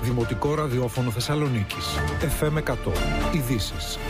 Δημοτικό Ραδιόφωνο Θεσσαλονίκης. FM 100. Ειδήσεις.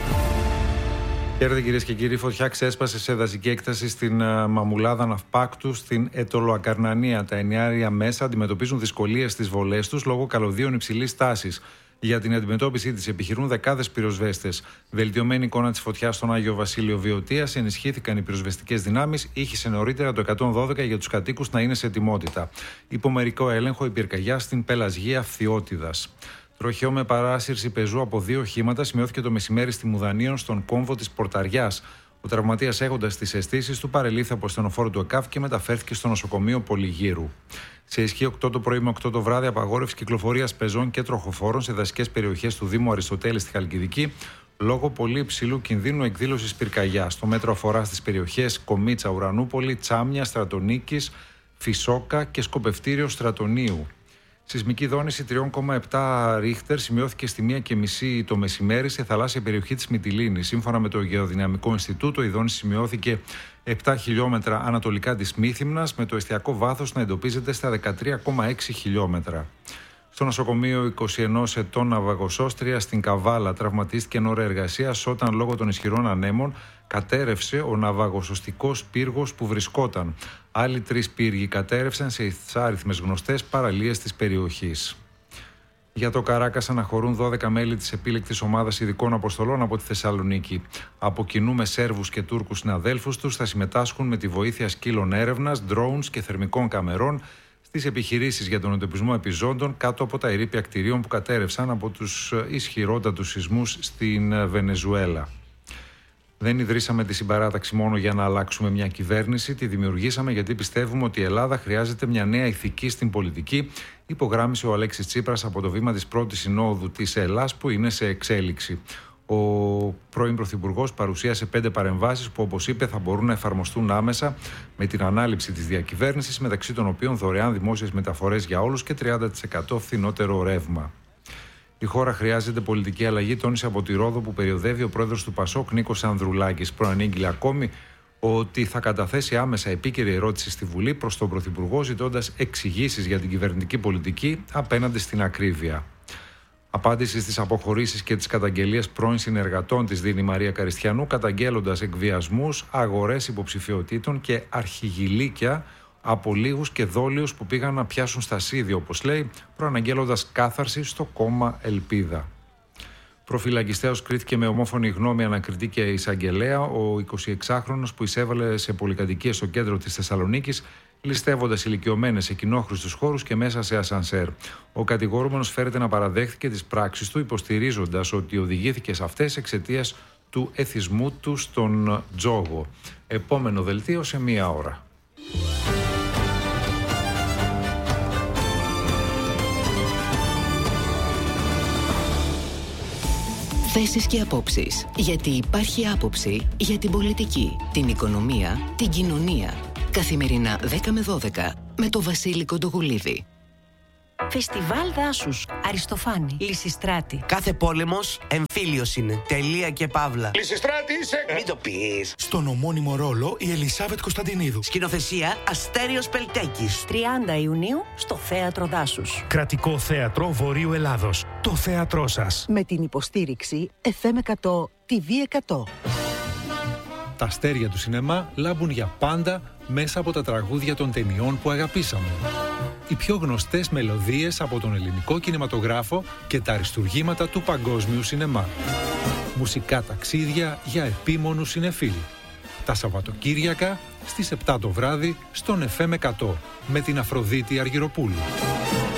Χαίρετε κυρίες και κύριοι, φωτιά ξέσπασε σε δασική έκταση στην Μαμουλάδα Ναυπάκτου, στην Αιτωλοακαρνανία. Τα ενιάρια μέσα αντιμετωπίζουν δυσκολίες στις βολές τους λόγω καλωδίων υψηλής τάσης. Για την αντιμετώπιση της επιχειρούν δεκάδες πυροσβέστες. Βελτιωμένη εικόνα της φωτιάς στον Άγιο Βασίλειο Βιωτίας, ενισχύθηκαν οι πυροσβεστικές δυνάμεις, ήχησε νωρίτερα το 112 για τους κατοίκους να είναι σε ετοιμότητα. Υπό μερικό έλεγχο η πυρκαγιά στην Πελασγία Φθιώτιδας. Τροχαίο με παράσυρση πεζού από 2 οχήματα σημειώθηκε το μεσημέρι στη Μουδανίων στον κόμβο της Πορταριάς. Ο τραυματίας, έχοντας τις αισθήσεις του, παρελήφθη από στενοφόρο του ΕΚΑΒ και μεταφέρθηκε στο νοσοκομείο Πολυγύρου. Σε ισχύ 8 το πρωί με 8 το βράδυ, απαγόρευση κυκλοφορίας πεζών και τροχοφόρων σε δασικές περιοχές του Δήμου Αριστοτέλη στη Χαλκιδική, λόγω πολύ υψηλού κινδύνου εκδήλωσης πυρκαγιάς. Το μέτρο αφορά στις περιοχές Κομίτσα, Ουρανούπολη, Τσάμια, Στρατονίκης, Φυσόκα και Σκοπευτήριο Στρατονίου. Σεισμική δόνηση 3,7 ρίχτερ σημειώθηκε στη 1:30 το μεσημέρι σε θαλάσσια περιοχή της Μυτιλήνης. Σύμφωνα με το Γεωδυναμικό Ινστιτούτο, η δόνηση σημειώθηκε 7 χιλιόμετρα ανατολικά της Μύθυμνας, με το εστιακό βάθος να εντοπίζεται στα 13,6 χιλιόμετρα. Στο νοσοκομείο 21 ετών ναυαγοσώστρια στην Καβάλα τραυματίστηκε εν ώρα εργασίας όταν λόγω των ισχυρών ανέμων κατέρευσε ο ναυαγοσωστικός πύργος που βρισκόταν. Άλλοι 3 πύργοι κατέρευσαν σε άριθμες γνωστές παραλίες της περιοχής. Για το Καράκας αναχωρούν 12 μέλη της επίλεκτης ομάδας ειδικών αποστολών από τη Θεσσαλονίκη. Από κοινού με Σέρβους και Τούρκους συναδέλφους τους θα συμμετάσχουν με τη βοήθεια σκύλων έρευνας, drones και θερμικών καμερών στις επιχειρήσεις για τον εντοπισμό επιζώντων κάτω από τα ερείπια κτηρίων που κατέρευσαν από τους ισχυρότατους σεισμούς στην Βενεζουέλα. Δεν ιδρύσαμε τη συμπαράταξη μόνο για να αλλάξουμε μια κυβέρνηση, τη δημιουργήσαμε γιατί πιστεύουμε ότι η Ελλάδα χρειάζεται μια νέα ηθική στην πολιτική, υπογράμμισε ο Αλέξης Τσίπρας από το βήμα της πρώτης συνόδου της Ελλάς που είναι σε εξέλιξη. Ο πρώην Πρωθυπουργός παρουσίασε 5 παρεμβάσεις που, όπως είπε, θα μπορούν να εφαρμοστούν άμεσα με την ανάληψη της διακυβέρνησης, μεταξύ των οποίων δωρεάν δημόσιες μεταφορές για όλους και 30% φθηνότερο ρεύμα. Η χώρα χρειάζεται πολιτική αλλαγή, τόνισε από τη Ρόδο που περιοδεύει ο πρόεδρος του ΠΑΣΟΚ Νίκος Ανδρουλάκης. Προανήγγειλε ακόμη ότι θα καταθέσει άμεσα επίκαιρη ερώτηση στη Βουλή προς τον Πρωθυπουργό, ζητώντας εξηγήσεις για την κυβερνητική πολιτική απέναντι στην ακρίβεια. Απάντηση στις αποχωρήσεις και τις καταγγελίες πρώην συνεργατών της δίνει η Μαρία Καριστιανού, καταγγέλλοντας εκβιασμούς, αγορές υποψηφιωτήτων και αρχιγυλίκια από λίγους και δόλιους που πήγαν να πιάσουν στασίδι, όπως λέει, προαναγγέλλοντας κάθαρση στο κόμμα Ελπίδα. Προφυλακιστέως κρίθηκε με ομόφωνη γνώμη ανακριτή και εισαγγελέα ο 26χρονος που εισέβαλε σε πολυκατοικίες στο κέντρο της Θεσσαλονίκης, ληστεύοντας ηλικιωμένες σε κοινόχρηστους χώρους και μέσα σε ασανσέρ. Ο κατηγορούμενος φέρεται να παραδέχθηκε τις πράξεις του, υποστηρίζοντας ότι οδηγήθηκε σε αυτές εξαιτίας του εθισμού του στον τζόγο. Επόμενο δελτίο σε 1 ώρα. Θέσεις και απόψεις. Γιατί υπάρχει άποψη για την πολιτική, την οικονομία, την κοινωνία. Καθημερινά 10 με 12 με το Βασίλη Κοντογουλίδη. Φεστιβάλ δάσους, Αριστοφάνη, Λυσιστράτη. Κάθε πόλεμος εμφύλιος είναι. Τελεία και παύλα. Λυσιστράτη είσαι! Μην το πεις. Στον ομώνυμο ρόλο η Ελισάβετ Κωνσταντινίδου. Σκηνοθεσία Αστέριος Πελτέκης. 30 Ιουνίου στο Θέατρο Δάσους. Κρατικό Θέατρο Βορείου Ελλάδος. Το θέατρό σας. Με την υποστήριξη FM 100, TV 100. Τα αστέρια του σινεμά λάμπουν για πάντα μέσα από τα τραγούδια των ταινιών που αγαπήσαμε. Οι πιο γνωστές μελωδίες από τον ελληνικό κινηματογράφο και τα αριστουργήματα του παγκόσμιου σινεμά. Μουσικά ταξίδια για επίμονους συνεφίλ. Τα Σαββατοκύριακα στις 7 το βράδυ στον FM 100 με την Αφροδίτη Αργυροπούλου.